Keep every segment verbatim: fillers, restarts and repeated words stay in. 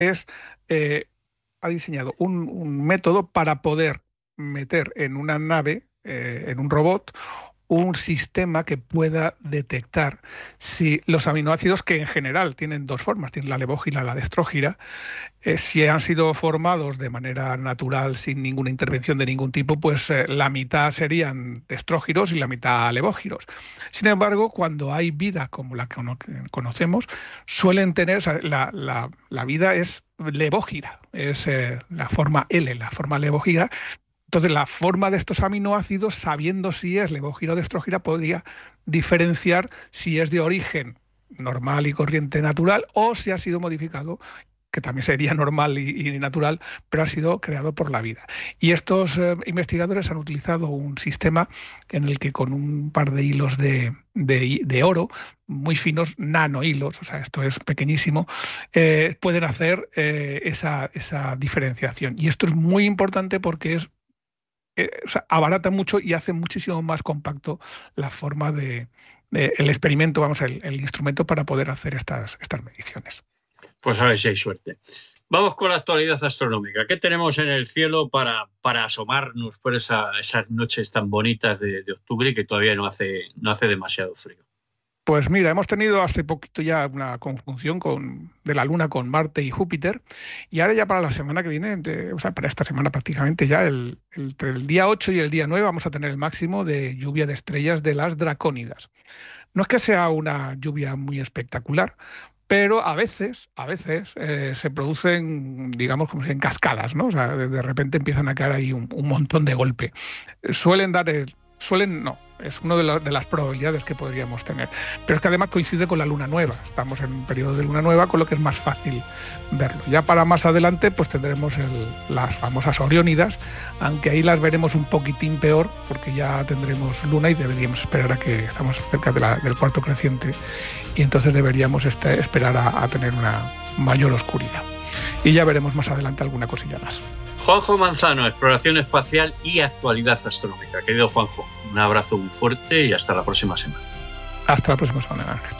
es, eh, ha diseñado un, un método para poder meter en una nave, eh, en un robot, un sistema que pueda detectar si los aminoácidos, que en general tienen dos formas, tienen la levógira y la destrógira, eh, si han sido formados de manera natural sin ninguna intervención de ningún tipo, pues eh, la mitad serían estrógiros y la mitad levógiros. Sin embargo, cuando hay vida como la que cono- conocemos, suelen tener, o sea, la, la- la vida es levógira, es eh, la forma L, la forma levógira. Entonces, la forma de estos aminoácidos, sabiendo si es levógira o destrógira, podría diferenciar si es de origen normal y corriente natural o si ha sido modificado, que también sería normal y, y natural, pero ha sido creado por la vida. Y estos eh, investigadores han utilizado un sistema en el que con un par de hilos de, de- de oro, muy finos, nanohilos, o sea, esto es pequeñísimo, eh, pueden hacer eh, esa, esa diferenciación. Y esto es muy importante porque es eh, o sea, abarata mucho y hace muchísimo más compacto la forma de, de- el experimento, vamos, el, el instrumento para poder hacer estas, estas mediciones. Pues a ver si hay suerte. Vamos con la actualidad astronómica. ¿Qué tenemos en el cielo para, para asomarnos por esa, esas noches tan bonitas de, de octubre y que todavía no hace, no hace demasiado frío? Pues mira, hemos tenido hace poquito ya una conjunción con, de la Luna con Marte y Júpiter, y ahora ya para la semana que viene, de- o sea, para esta semana prácticamente ya, el, el- entre el día ocho y el día nueve vamos a tener el máximo de lluvia de estrellas de las dracónidas. No es que sea una lluvia muy espectacular, pero a veces, a veces eh, se producen, digamos, como en cascadas, ¿no? O sea, de, de repente empiezan a caer ahí un, un montón de golpe. Eh, Suelen dar el, suelen, no, es una de, la- de las probabilidades que podríamos tener. Pero es que además coincide con la luna nueva. Estamos en un periodo de luna nueva, con lo que es más fácil verlo. Ya para más adelante, pues tendremos el- las famosas Oriónidas, aunque ahí las veremos un poquitín peor, porque ya tendremos luna y deberíamos esperar a que estamos cerca de la- del cuarto creciente, y entonces deberíamos este- esperar a, a tener una mayor oscuridad. Y ya veremos más adelante alguna cosilla más. Juanjo Manzano, exploración espacial y actualidad astronómica. Querido Juanjo, un abrazo muy fuerte y hasta la próxima semana. Hasta la próxima semana, Ángel.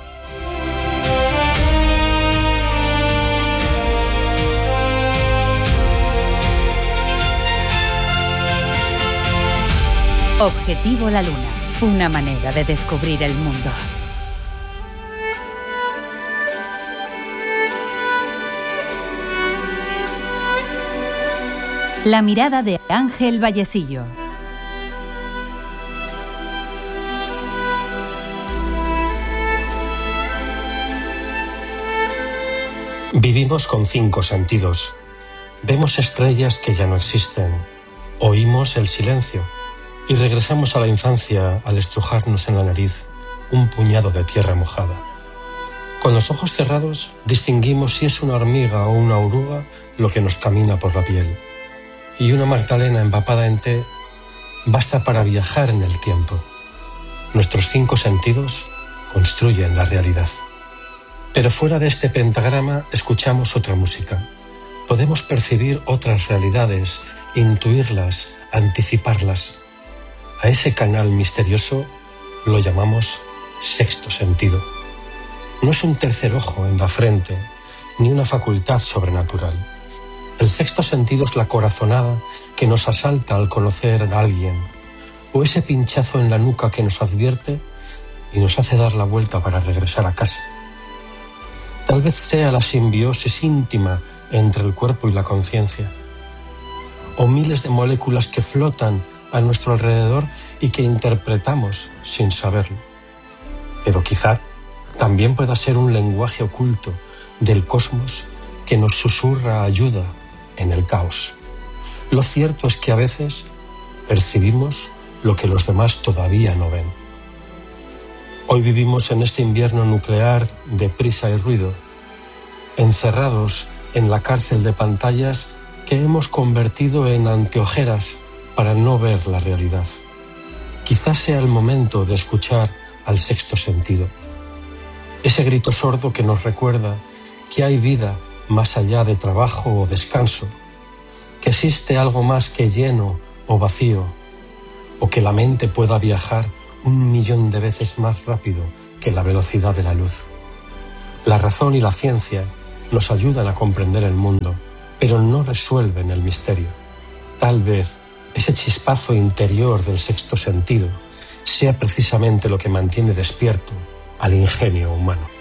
Objetivo La Luna, una manera de descubrir el mundo. La mirada de Ángel Vallecillo. Vivimos con cinco sentidos. Vemos estrellas que ya no existen. Oímos el silencio. Y regresamos a la infancia al estrujarnos en la nariz un puñado de tierra mojada. Con los ojos cerrados distinguimos si es una hormiga o una oruga lo que nos camina por la piel. Y una magdalena empapada en té basta para viajar en el tiempo. Nuestros cinco sentidos construyen la realidad. Pero fuera de este pentagrama escuchamos otra música. Podemos percibir otras realidades, intuirlas, anticiparlas. A ese canal misterioso lo llamamos sexto sentido. No es un tercer ojo en la frente, ni una facultad sobrenatural. El sexto sentido es la corazonada que nos asalta al conocer a alguien, o ese pinchazo en la nuca que nos advierte y nos hace dar la vuelta para regresar a casa. Tal vez sea la simbiosis íntima entre el cuerpo y la conciencia, o miles de moléculas que flotan a nuestro alrededor y que interpretamos sin saberlo. Pero quizá también pueda ser un lenguaje oculto del cosmos que nos susurra ayuda en el caos. Lo cierto es que a veces percibimos lo que los demás todavía no ven. Hoy vivimos en este invierno nuclear de prisa y ruido, encerrados en la cárcel de pantallas que hemos convertido en anteojeras para no ver la realidad. Quizás sea el momento de escuchar al sexto sentido, ese grito sordo que nos recuerda que hay vida más allá de trabajo o descanso, que existe algo más que lleno o vacío, o que la mente pueda viajar un millón de veces más rápido que la velocidad de la luz. La razón y la ciencia nos ayudan a comprender el mundo, pero no resuelven el misterio. Tal vez ese chispazo interior del sexto sentido sea precisamente lo que mantiene despierto al ingenio humano.